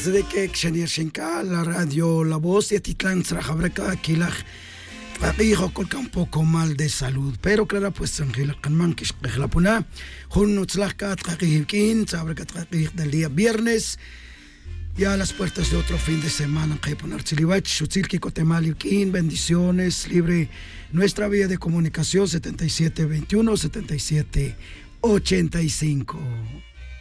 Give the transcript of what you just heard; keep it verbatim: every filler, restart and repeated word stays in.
de que Xenier Shenka, la radio La Voz y Atitlán Trajabraca, Kilaj, hijo colca un poco mal de salud, pero claro, pues en Gila Kanman, que es la Puna, Juno Tzlaka, Trajikin, Trajabraca del día viernes, ya a las puertas de otro fin de semana, Kaipunar Tzilibach, Shutzilki Kotemalikin, bendiciones, libre nuestra vía de comunicación setenta y siete veintiuno setenta y siete ochenta y cinco.